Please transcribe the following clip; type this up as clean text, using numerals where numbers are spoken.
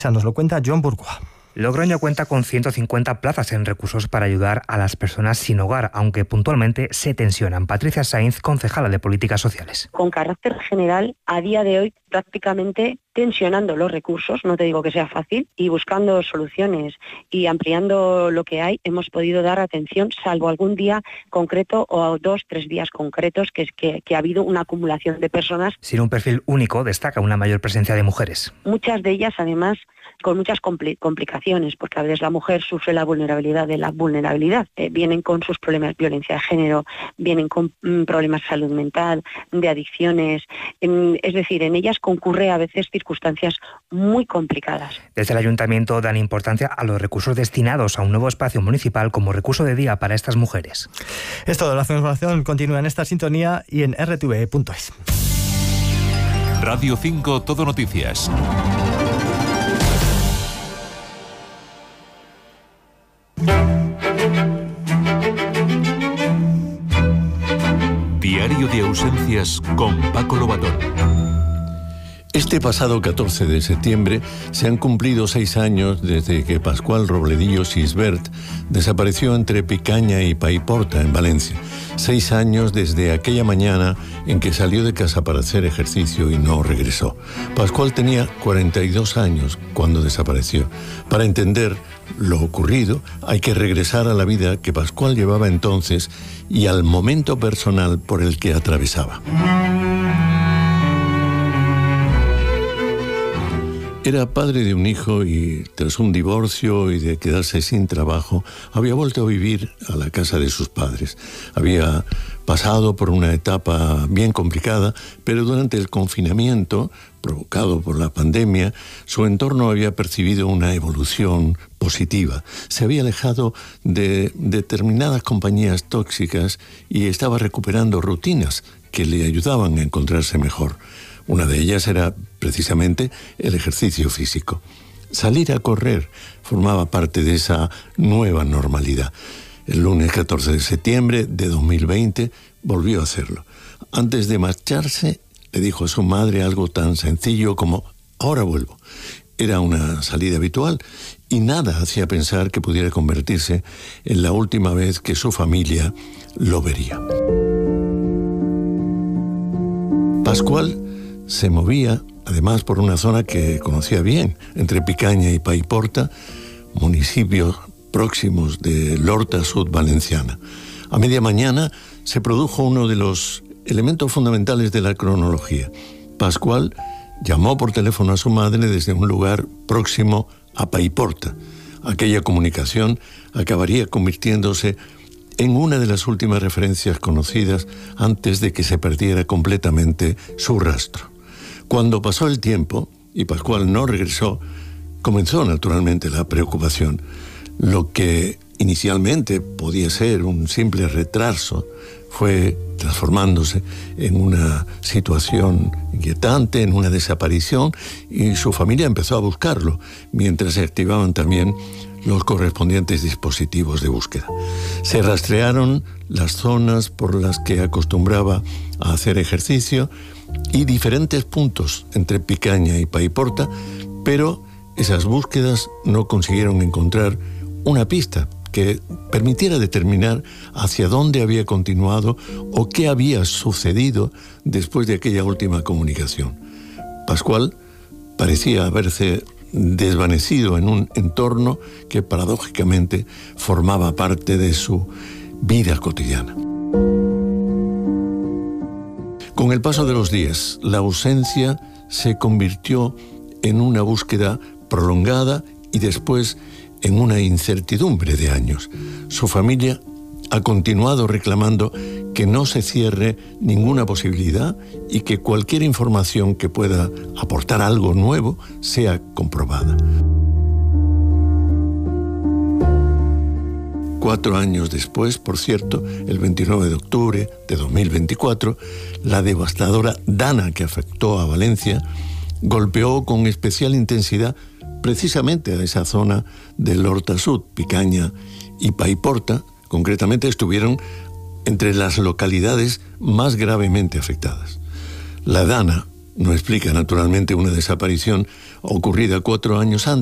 Nos lo cuenta Joan Bourgois. Logroño cuenta con 150 plazas en recursos para ayudar a las personas sin hogar, aunque puntualmente se tensionan. Patricia Sainz, concejala de Políticas Sociales. Con carácter general, a día de hoy prácticamente tensionando los recursos, no te digo que sea fácil, y buscando soluciones y ampliando lo que hay, hemos podido dar atención, salvo algún día concreto o 2-3 días concretos que ha habido una acumulación de personas. Sin un perfil único, destaca una mayor presencia de mujeres. Muchas de ellas, además, con muchas complicaciones, porque a veces la mujer sufre la vulnerabilidad de la vulnerabilidad. Vienen con sus problemas de violencia de género, vienen con problemas de salud mental, de adicciones. Es decir, en ellas concurre a veces circunstancias muy complicadas. Desde el Ayuntamiento dan importancia a los recursos destinados a un nuevo espacio municipal como recurso de día para estas mujeres. Esto de la información continúa en esta sintonía y en rtve.es. Radio 5 Todo Noticias. Diario de ausencias con Paco Lobatón. Este pasado 14 de septiembre se han cumplido 6 años desde que Pascual Robledillo Sisbert desapareció entre Picaña y Paiporta, en Valencia. 6 años desde aquella mañana en que salió de casa para hacer ejercicio y no regresó. Pascual tenía 42 años cuando desapareció. Para entender lo ocurrido, hay que regresar a la vida que Pascual llevaba entonces y al momento personal por el que atravesaba. Era padre de un hijo y, tras un divorcio y de quedarse sin trabajo, había vuelto a vivir a la casa de sus padres. Había pasado por una etapa bien complicada, pero durante el confinamiento, provocado por la pandemia, su entorno había percibido una evolución positiva. Se había alejado de determinadas compañías tóxicas y estaba recuperando rutinas que le ayudaban a encontrarse mejor. Una de ellas era precisamente el ejercicio físico. Salir a correr formaba parte de esa nueva normalidad. El lunes 14 de septiembre de 2020 volvió a hacerlo. Antes de marcharse, le dijo a su madre algo tan sencillo como «ahora vuelvo». Era una salida habitual y nada hacía pensar que pudiera convertirse en la última vez que su familia lo vería. Pascual se movía, además, por una zona que conocía bien, entre Picaña y Paiporta, municipios próximos de l'Horta Sud valenciana. A media mañana se produjo uno de los elementos fundamentales de la cronología. Pascual llamó por teléfono a su madre desde un lugar próximo a Paiporta. Aquella comunicación acabaría convirtiéndose en una de las últimas referencias conocidas antes de que se perdiera completamente su rastro. Cuando pasó el tiempo y Pascual no regresó, comenzó naturalmente la preocupación. Lo que inicialmente podía ser un simple retraso fue transformándose en una situación inquietante, en una desaparición, y su familia empezó a buscarlo, mientras se activaban también los correspondientes dispositivos de búsqueda. Se rastrearon las zonas por las que acostumbraba a hacer ejercicio y diferentes puntos entre Picaña y Paiporta, pero esas búsquedas no consiguieron encontrar una pista que permitiera determinar hacia dónde había continuado o qué había sucedido después de aquella última comunicación. Pascual parecía haberse desvanecido en un entorno que paradójicamente formaba parte de su vida cotidiana. Con el paso de los días, la ausencia se convirtió en una búsqueda prolongada y después en una incertidumbre de años. Su familia ha continuado reclamando que no se cierre ninguna posibilidad y que cualquier información que pueda aportar algo nuevo sea comprobada. 4 años después, por cierto, el 29 de octubre de 2024, la devastadora Dana que afectó a Valencia golpeó con especial intensidad precisamente a esa zona del Horta Sud, Picaña y Paiporta. Concretamente estuvieron entre las localidades más gravemente afectadas. La Dana No explica, naturalmente, una desaparición ocurrida 4 años antes.